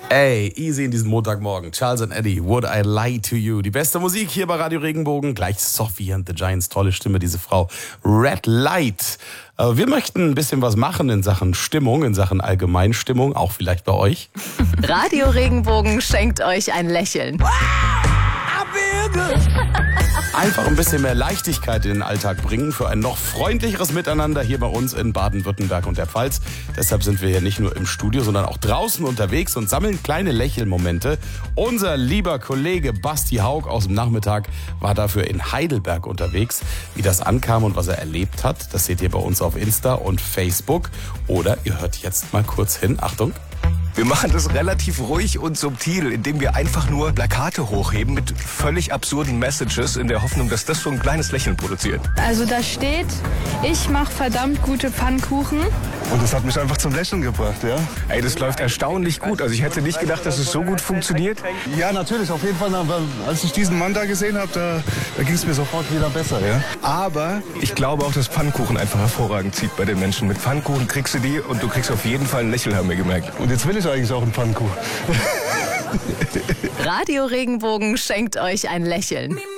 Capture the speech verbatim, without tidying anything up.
Ey, easy in diesem Montagmorgen. Charles and Eddie, Would I Lie to You? Die beste Musik hier bei Radio Regenbogen. Gleich Sophie and the Giants, tolle Stimme, diese Frau. Red Light. Wir möchten ein bisschen was machen in Sachen Stimmung, in Sachen Allgemeinstimmung, auch vielleicht bei euch. Radio Regenbogen schenkt euch ein Lächeln. Einfach ein bisschen mehr Leichtigkeit in den Alltag bringen für ein noch freundlicheres Miteinander hier bei uns in Baden-Württemberg und der Pfalz. Deshalb sind wir hier nicht nur im Studio, sondern auch draußen unterwegs und sammeln kleine Lächelmomente. Unser lieber Kollege Basti Haug aus dem Nachmittag war dafür in Heidelberg unterwegs. Wie das ankam und was er erlebt hat, das seht ihr bei uns auf Insta und Facebook. Oder ihr hört jetzt mal kurz hin. Achtung. Wir machen das relativ ruhig und subtil, indem wir einfach nur Plakate hochheben mit völlig absurden Messages in der Hoffnung, dass das so ein kleines Lächeln produziert. Also da steht, ich mache verdammt gute Pfannkuchen. Und das hat mich einfach zum Lächeln gebracht, ja. Ey, das läuft erstaunlich gut. Also ich hätte nicht gedacht, dass es so gut funktioniert. Ja, natürlich, auf jeden Fall. Als ich diesen Mann da gesehen habe, da, da ging es mir sofort wieder besser, ja. Aber ich glaube auch, dass Pfannkuchen einfach hervorragend zieht bei den Menschen. Mit Pfannkuchen kriegst du die und du kriegst auf jeden Fall ein Lächeln, haben wir gemerkt. Und jetzt will ich eigentlich auch einen Pfannkuchen. Radio Regenbogen schenkt euch ein Lächeln.